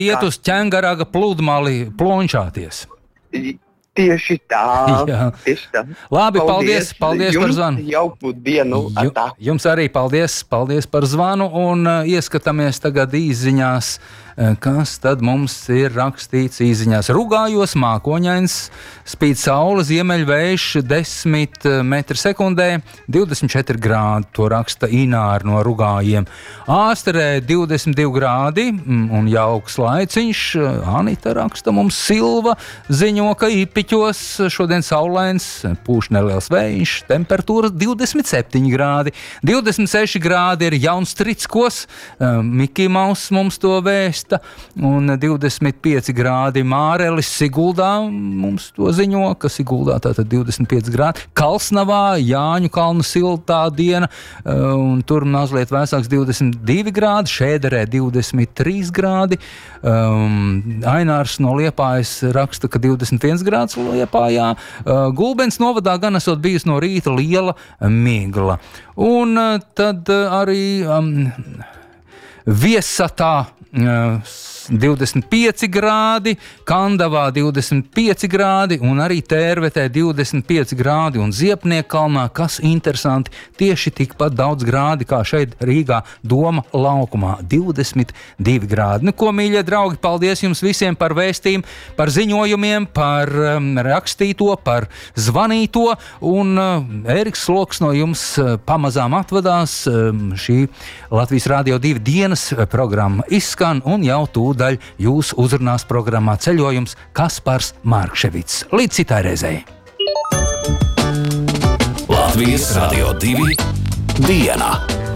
iet uz ķengaraga pludmali plončāties. Tieši tā. Labi, paldies par zvanu. Jauku dienu. Jums arī paldies par zvanu un ieskatāmies tagad īsziņās. Kas tad mums ir rakstīts īsziņās? Rugājos mākoņains, spīd saule, ziemeļvējš 10 m/sekundē, 24 grādi, to raksta Ināra no Rugājiem. Āsterē 22 grādi un jauks laiciņš. Anita raksta mums, Silva ziņo, ka Ipiķos šodien saulains, pūš neliels vējš, temperatūra 27 grādi, 26 grādi ir Jauns Trickos, Mikī Maus mums to vēst. Un 25 grādi Mārelis Siguldā mums to ziņo, ka Siguldā tātad 25 grādi. Kalsnavā, Jāņu kalnu siltā diena, un tur mazliet vēsāks 22 grādi, Šēderē 23 grādi. Ainārs no Liepājas raksta, ka 21 grāds Liepājā. Gulbens novadā gan esot bijis no rīta liela migla. Un tad arī Viesatā 25 grādi, Kandavā 25 grādi un arī Tērvetē 25 grādi un Ziepniekalnā, kas interesanti, tieši tikpat daudz grādi kā šeit Rīgā Doma laukumā, 22 grādi. Nu, ko, mīļie draugi, paldies jums visiem par vēstījumu, par ziņojumiem, par rakstīto, par zvanīto, un Ēriks Sloks no jums pamazām atvadās. Šī Latvijas Radio 2 dienas programma izskan, un jau tūdaļ jūs uzrunās programmā Ceļojums Kaspars Markševits. Līdz citai reizei. Latvijas Radio 2 diena.